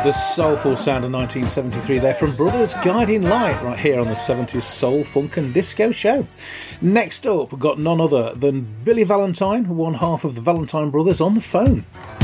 The soulful sound of 1973 there from Brothers Guiding Light right here on the 70s Soul, Funk and Disco Show. Next up, we've got none other than Billy Valentine, one half of the Valentine Brothers, on the phone.